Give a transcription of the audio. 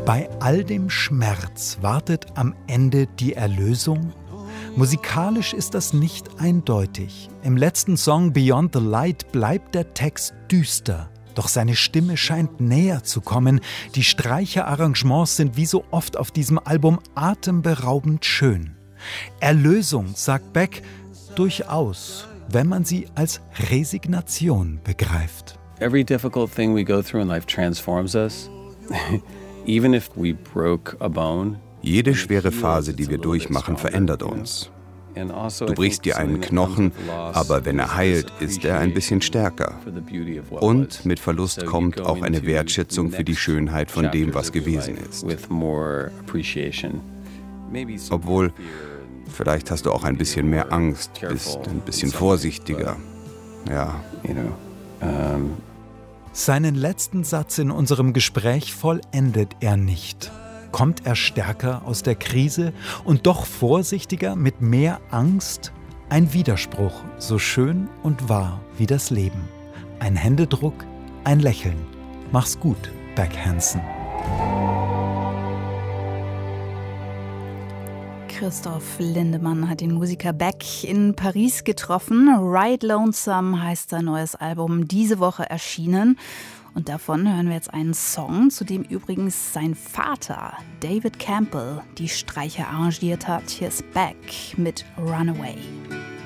Bei all dem Schmerz wartet am Ende die Erlösung? Musikalisch ist das nicht eindeutig. Im letzten Song Beyond the Light bleibt der Text düster. Doch seine Stimme scheint näher zu kommen. Die Streicherarrangements sind wie so oft auf diesem Album atemberaubend schön. Erlösung, sagt Beck, durchaus, wenn man sie als Resignation begreift. Every difficult thing we go through in life transforms us. Even if we broke a bone. Jede schwere Phase, die wir durchmachen, verändert uns. Du brichst dir einen Knochen, aber wenn er heilt, ist er ein bisschen stärker. Und mit Verlust kommt auch eine Wertschätzung für die Schönheit von dem, was gewesen ist. Obwohl, vielleicht hast du auch ein bisschen mehr Angst, bist ein bisschen vorsichtiger. Ja. Seinen letzten Satz in unserem Gespräch vollendet er nicht. Kommt er stärker aus der Krise und doch vorsichtiger mit mehr Angst? Ein Widerspruch, so schön und wahr wie das Leben. Ein Händedruck, ein Lächeln. Mach's gut, Beck Hansen. Christoph Lindemann hat den Musiker Beck in Paris getroffen. Ride Lonesome heißt sein neues Album, diese Woche erschienen. Und davon hören wir jetzt einen Song, zu dem übrigens sein Vater, David Campbell, die Streicher arrangiert hat. Hier ist Beck mit Runaway.